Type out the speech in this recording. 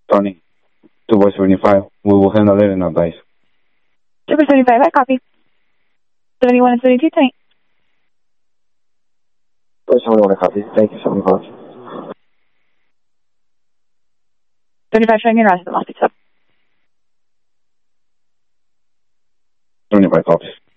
Tony, 2 boys 75. We will handle it in our base. 2 boys 75, I copy. 71 and 72, tank. 71, I copy. Thank you, 75. 75 showing in Roswell, off the top. 25 copies.